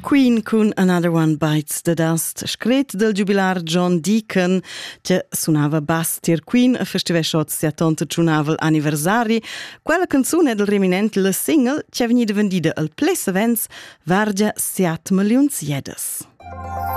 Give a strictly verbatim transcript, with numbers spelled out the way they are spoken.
Queen con Another One Bites the Dust, scret del jubilar John Deacon, che suonava bass tier Queen a festival shots settanta giunavel anniversari. Quella canzone del reminent la single che è venuta vendida al Pless Events vargia siat milions jedes.